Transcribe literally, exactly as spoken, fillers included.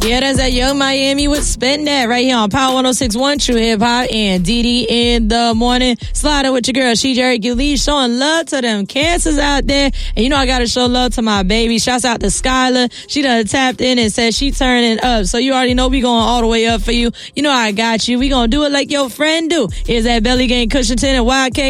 Yeah, that's that Young Miami with Spin That right here on Power one oh six point one True Hip Hop and D D in the morning. Sliding with your girl, she Jerry Gilly, showing love to them cancers out there. And you know I gotta show love to my baby. Shouts out to Skylar. She done tapped in and said she turning up. So you already know we going all the way up for you. You know I got you. We gonna do it like your friend do. Here's that Belly Gang Cushington and Y K